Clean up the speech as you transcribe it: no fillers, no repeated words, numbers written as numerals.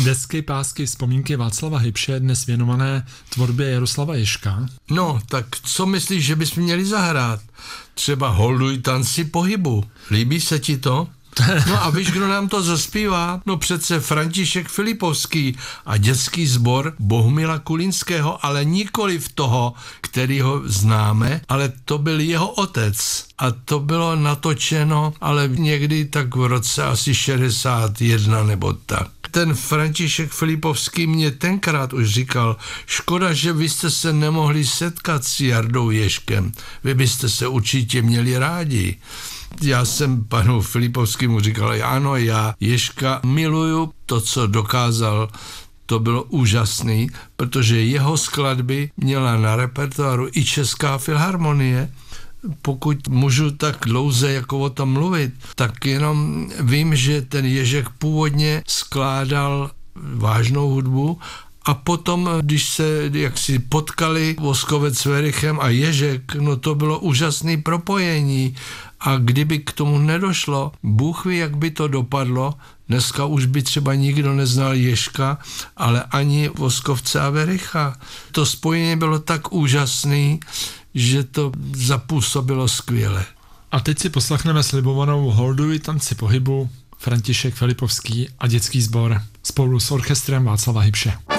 Desky, pásky, vzpomínky Václava Hybše dnes věnované tvorbě Jaroslava Ježka. No, tak co myslíš, že bychom měli zahrát? Třeba Holduj tanci pohybu. Líbí se ti to? No a víš, kdo nám to zaspívá? No přece František Filipovský a dětský sbor Bohumila Kulinského, ale nikoliv toho, kterýho známe, ale to byl jeho otec. A to bylo natočeno, ale někdy tak v roce asi 61 nebo tak. Ten František Filipovský mě tenkrát už říkal, škoda, že vy jste se nemohli setkat s Jardou Ježkem. Vy byste se určitě měli rádi. Já jsem panu Filipovskému říkal, ano, já Ježka miluju, to, co dokázal, to bylo úžasný, protože jeho skladby měla na repertoáru i Česká filharmonie. Pokud můžu tak dlouze jako o tom mluvit, tak jenom vím, že ten Ježek původně skládal vážnou hudbu a potom, když se jaksi potkali Voskovec s Werichem a Ježek, no to bylo úžasné propojení a kdyby k tomu nedošlo, Bůh ví, jak by to dopadlo, dneska už by třeba nikdo neznal Ježka, ale ani Voskovce a Wericha. To spojení bylo tak úžasné, že to zapůsobilo skvěle. A teď si poslechneme slibovanou Holduj tanci pohybu František Filipovský a dětský sbor spolu s orchestrem Václava Hybše.